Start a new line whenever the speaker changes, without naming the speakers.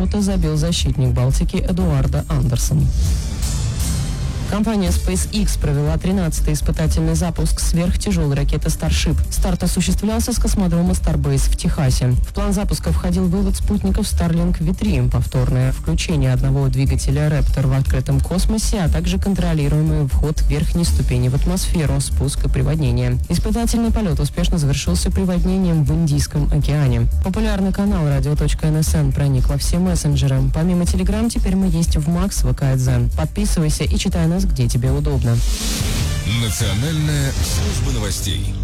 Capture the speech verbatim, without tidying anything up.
ворота забил защитник Балтики Эдуардо Андерсон. Компания SpaceX провела тринадцатый испытательный запуск сверхтяжелой ракеты Starship. Старт осуществлялся с космодрома Starbase в Техасе. В план запуска входил вывод спутников Starlink ви три, повторное включение одного двигателя Raptor в открытом космосе, а также контролируемый вход верхней ступени в атмосферу, спуск и приводнение. Испытательный полет успешно завершился приводнением в Индийском океане. Популярный канал радио точка эн эс эн проник во все мессенджеры. Помимо Telegram, теперь мы есть в Макс, ВК и Дзен. Подписывайся и читай нас, где тебе удобно.
Национальная служба новостей.